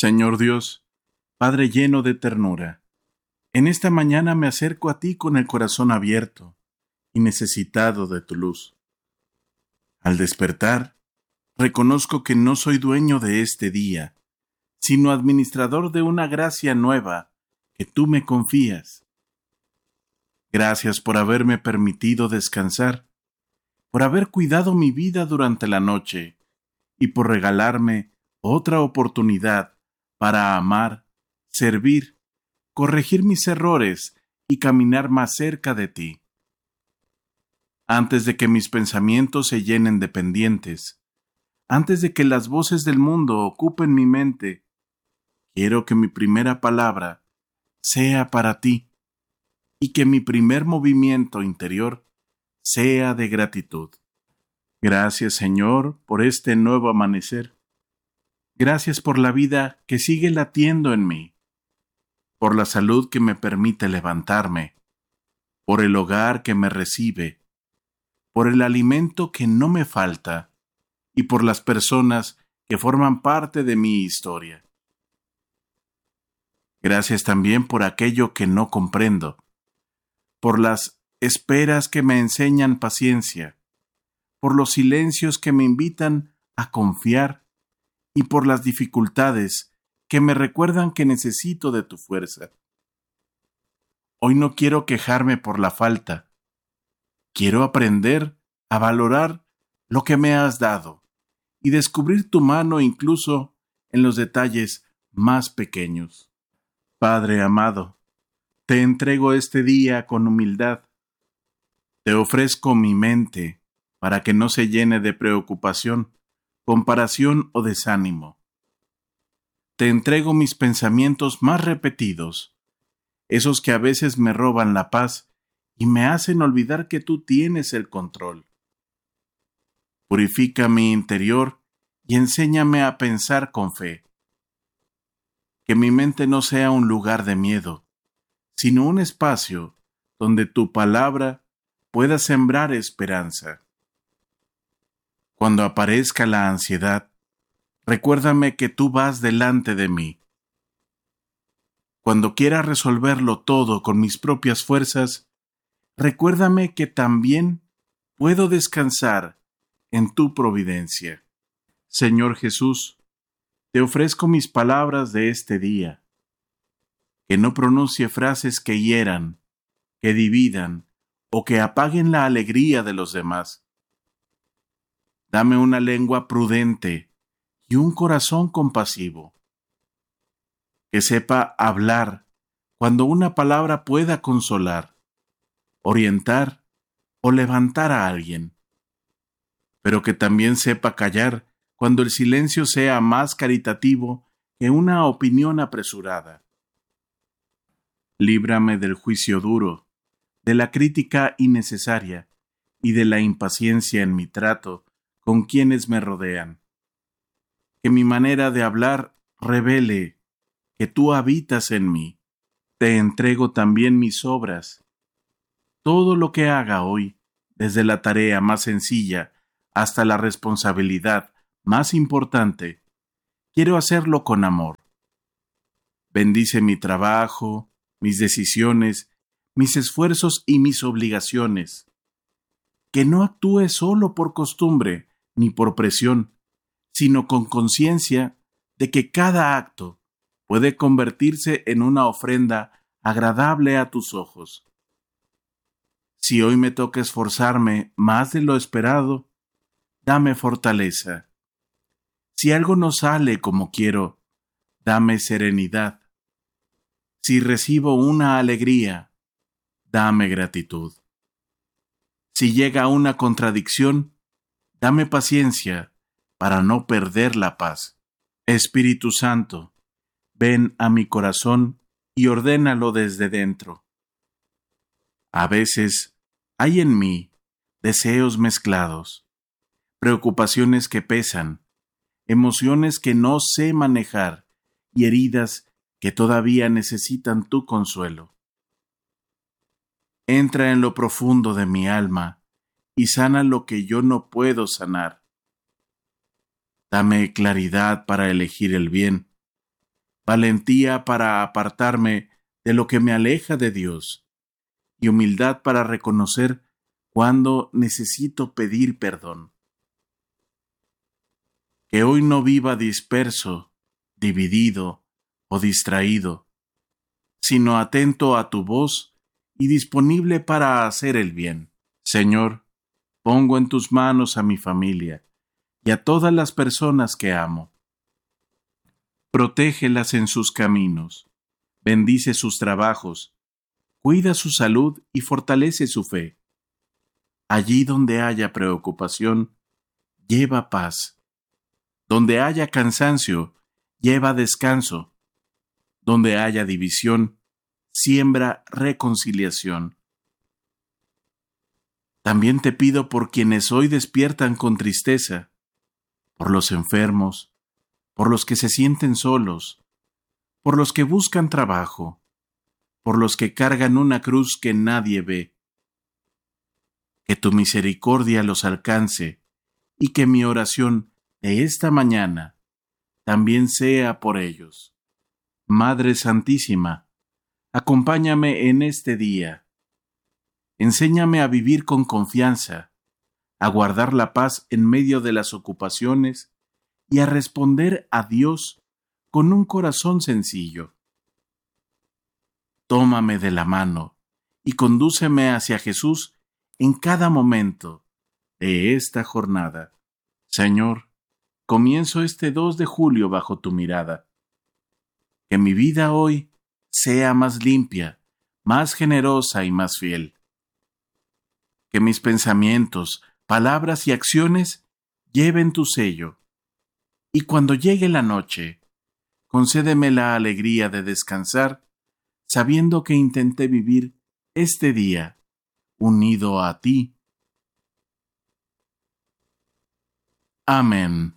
Señor Dios, Padre lleno de ternura, en esta mañana me acerco a ti con el corazón abierto y necesitado de tu luz. Al despertar, reconozco que no soy dueño de este día, sino administrador de una gracia nueva que tú me confías. Gracias por haberme permitido descansar, por haber cuidado mi vida durante la noche y por regalarme otra oportunidad para amar, servir, corregir mis errores y caminar más cerca de ti. Antes de que mis pensamientos se llenen de pendientes, antes de que las voces del mundo ocupen mi mente, quiero que mi primera palabra sea para ti y que mi primer movimiento interior sea de gratitud. Gracias, Señor, por este nuevo amanecer. Gracias por la vida que sigue latiendo en mí, por la salud que me permite levantarme, por el hogar que me recibe, por el alimento que no me falta y por las personas que forman parte de mi historia. Gracias también por aquello que no comprendo, por las esperas que me enseñan paciencia, por los silencios que me invitan a confiar y por las dificultades que me recuerdan que necesito de tu fuerza. Hoy no quiero quejarme por la falta. Quiero aprender a valorar lo que me has dado y descubrir tu mano incluso en los detalles más pequeños. Padre amado, te entrego este día con humildad. Te ofrezco mi mente para que no se llene de preocupación, comparación o desánimo. Te entrego mis pensamientos más repetidos, esos que a veces me roban la paz y me hacen olvidar que tú tienes el control. Purifica mi interior y enséñame a pensar con fe. Que mi mente no sea un lugar de miedo, sino un espacio donde tu palabra pueda sembrar esperanza. Cuando aparezca la ansiedad, recuérdame que tú vas delante de mí. Cuando quiera resolverlo todo con mis propias fuerzas, recuérdame que también puedo descansar en tu providencia. Señor Jesús, te ofrezco mis palabras de este día. Que no pronuncie frases que hieran, que dividan o que apaguen la alegría de los demás. Dame una lengua prudente y un corazón compasivo. Que sepa hablar cuando una palabra pueda consolar, orientar o levantar a alguien, pero que también sepa callar cuando el silencio sea más caritativo que una opinión apresurada. Líbrame del juicio duro, de la crítica innecesaria y de la impaciencia en mi trato con quienes me rodean. Que mi manera de hablar revele que tú habitas en mí. Te entrego también mis obras. Todo lo que haga hoy, desde la tarea más sencilla hasta la responsabilidad más importante, quiero hacerlo con amor. Bendice mi trabajo, mis decisiones, mis esfuerzos y mis obligaciones. Que no actúe solo por costumbre ni por presión, sino con conciencia de que cada acto puede convertirse en una ofrenda agradable a tus ojos. Si hoy me toca esforzarme más de lo esperado, dame fortaleza. Si algo no sale como quiero, dame serenidad. Si recibo una alegría, dame gratitud. Si llega una contradicción, dame paciencia para no perder la paz. Espíritu Santo, ven a mi corazón y ordénalo desde dentro. A veces hay en mí deseos mezclados, preocupaciones que pesan, emociones que no sé manejar y heridas que todavía necesitan tu consuelo. Entra en lo profundo de mi alma y sana lo que yo no puedo sanar. Dame claridad para elegir el bien, valentía para apartarme de lo que me aleja de Dios y humildad para reconocer cuando necesito pedir perdón. Que hoy no viva disperso, dividido o distraído, sino atento a tu voz y disponible para hacer el bien. Señor, pongo en tus manos a mi familia y a todas las personas que amo. Protégelas en sus caminos, bendice sus trabajos, cuida su salud y fortalece su fe. Allí donde haya preocupación, lleva paz. Donde haya cansancio, lleva descanso. Donde haya división, siembra reconciliación. También te pido por quienes hoy despiertan con tristeza, por los enfermos, por los que se sienten solos, por los que buscan trabajo, por los que cargan una cruz que nadie ve. Que tu misericordia los alcance y que mi oración de esta mañana también sea por ellos. Madre Santísima, acompáñame en este día. Enséñame a vivir con confianza, a guardar la paz en medio de las ocupaciones y a responder a Dios con un corazón sencillo. Tómame de la mano y condúceme hacia Jesús en cada momento de esta jornada. Señor, comienzo este 2 de julio bajo tu mirada. Que mi vida hoy sea más limpia, más generosa y más fiel. Que mis pensamientos, palabras y acciones lleven tu sello. Y cuando llegue la noche, concédeme la alegría de descansar, sabiendo que intenté vivir este día unido a ti. Amén.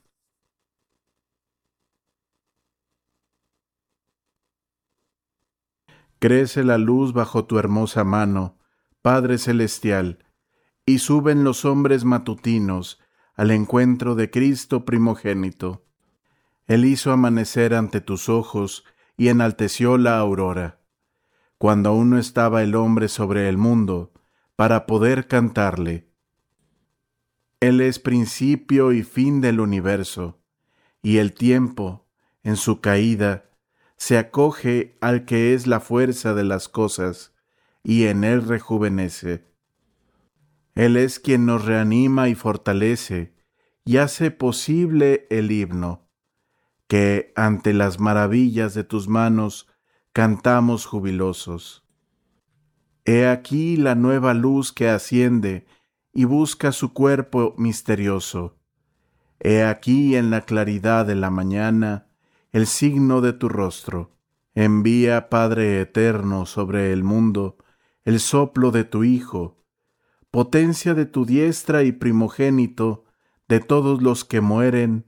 Crece la luz bajo tu hermosa mano, Padre Celestial, y suben los hombres matutinos al encuentro de Cristo primogénito. Él hizo amanecer ante tus ojos y enalteció la aurora, cuando aún no estaba el hombre sobre el mundo, para poder cantarle. Él es principio y fin del universo, y el tiempo, en su caída, se acoge al que es la fuerza de las cosas, y en él rejuvenece. Él es quien nos reanima y fortalece, y hace posible el himno, que ante las maravillas de tus manos cantamos jubilosos. He aquí la nueva luz que asciende y busca su cuerpo misterioso. He aquí en la claridad de la mañana el signo de tu rostro. Envía, Padre eterno, sobre el mundo el soplo de tu Hijo, potencia de tu diestra y primogénito de todos los que mueren.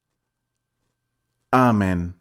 Amén.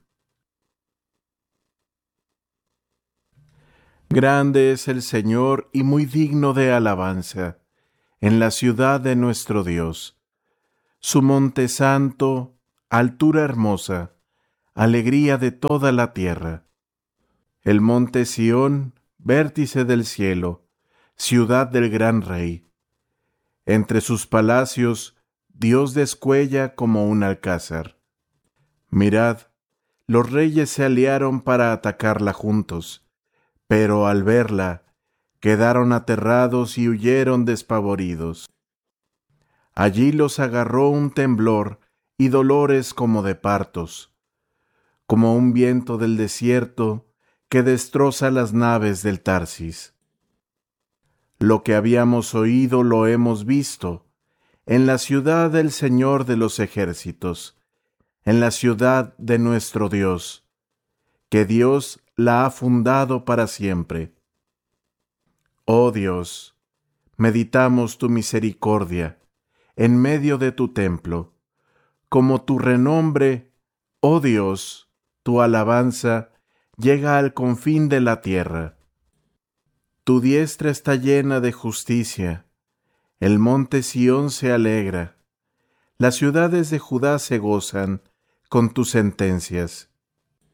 Grande es el Señor y muy digno de alabanza en la ciudad de nuestro Dios. Su monte santo, altura hermosa, alegría de toda la tierra. El monte Sión, vértice del cielo, ciudad del gran Rey. Entre sus palacios, Dios descuella como un alcázar. Mirad, los reyes se aliaron para atacarla juntos, pero al verla, quedaron aterrados y huyeron despavoridos. Allí los agarró un temblor y dolores como de partos, como un viento del desierto que destroza las naves del Tarsis. Lo que habíamos oído lo hemos visto en la ciudad del Señor de los ejércitos, en la ciudad de nuestro Dios, que Dios la ha fundado para siempre. Oh Dios, meditamos tu misericordia en medio de tu templo, como tu renombre, oh Dios, tu alabanza llega al confín de la tierra. Tu diestra está llena de justicia, el monte Sión se alegra, las ciudades de Judá se gozan con tus sentencias.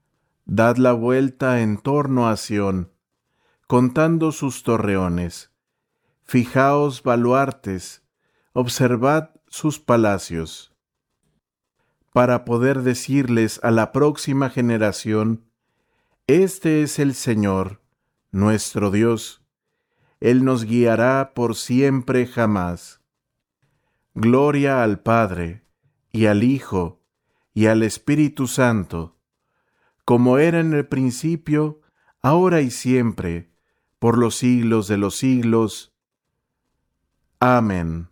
Dad la vuelta en torno a Sión, contando sus torreones. Fijaos, baluartes, observad sus palacios, para poder decirles a la próxima generación: este es el Señor, nuestro Dios. Él nos guiará por siempre jamás. Gloria al Padre, y al Hijo, y al Espíritu Santo, como era en el principio, ahora y siempre, por los siglos de los siglos. Amén.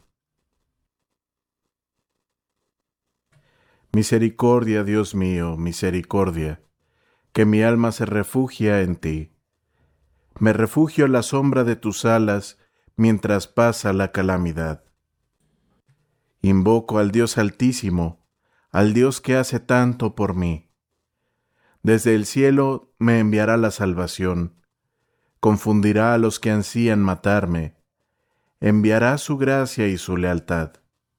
Misericordia, Dios mío, misericordia, que mi alma se refugia en ti. Me refugio a la sombra de tus alas mientras pasa la calamidad. Invoco al Dios Altísimo, al Dios que hace tanto por mí. Desde el cielo me enviará la salvación, confundirá a los que ansían matarme, enviará su gracia y su lealtad.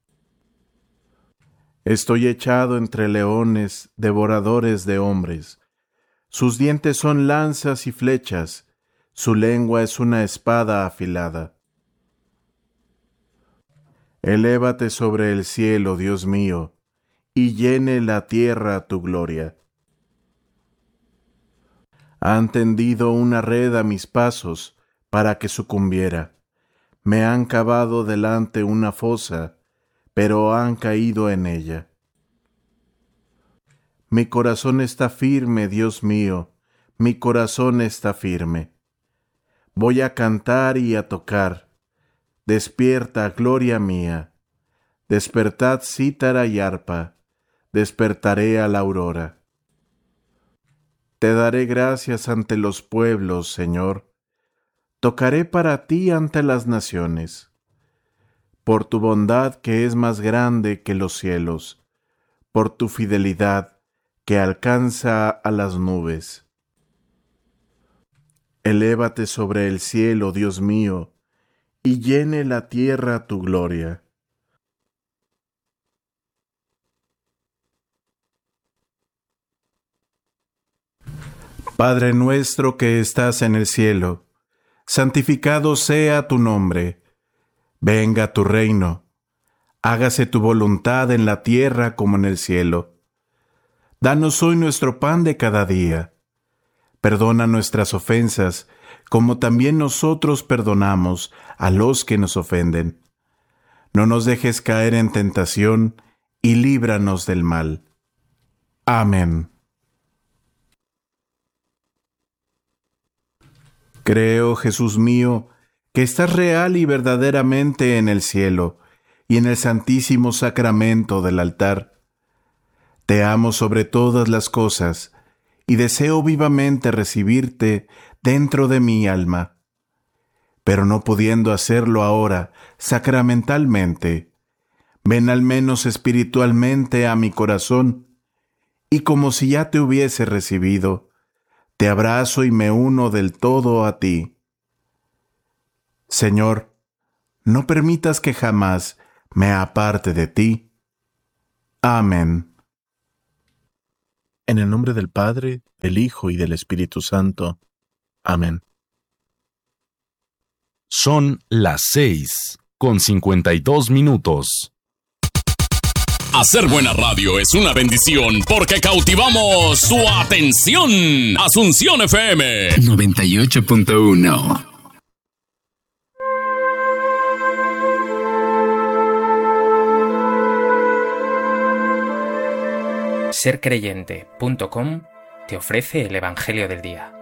Estoy echado entre leones, devoradores de hombres. Sus dientes son lanzas y flechas, su lengua es una espada afilada. Elévate sobre el cielo, Dios mío, y llene la tierra tu gloria. Han tendido una red a mis pasos para que sucumbiera. Me han cavado delante una fosa, pero han caído en ella. Mi corazón está firme, Dios mío, mi corazón está firme. Voy a cantar y a tocar. Despierta, gloria mía. Despertad cítara y arpa. Despertaré a la aurora. Te daré gracias ante los pueblos, Señor. Tocaré para ti ante las naciones. Por tu bondad que es más grande que los cielos, por tu fidelidad que alcanza a las nubes. Elévate sobre el cielo, Dios mío, y llene la tierra tu gloria. Padre nuestro que estás en el cielo, santificado sea tu nombre. Venga tu reino. Hágase tu voluntad en la tierra como en el cielo. Danos hoy nuestro pan de cada día. Perdona nuestras ofensas, como también nosotros perdonamos a los que nos ofenden. No nos dejes caer en tentación, y líbranos del mal. Amén. Creo, Jesús mío, que estás real y verdaderamente en el cielo y en el santísimo sacramento del altar. Te amo sobre todas las cosas y deseo vivamente recibirte dentro de mi alma. Pero no pudiendo hacerlo ahora sacramentalmente, ven al menos espiritualmente a mi corazón y como si ya te hubiese recibido, te abrazo y me uno del todo a ti. Señor, no permitas que jamás me aparte de ti. Amén. En el nombre del Padre, del Hijo y del Espíritu Santo. Amén. Son las 6:52. Hacer buena radio es una bendición porque cautivamos su atención. Asunción FM 98.1. Sercreyente.com te ofrece el Evangelio del Día.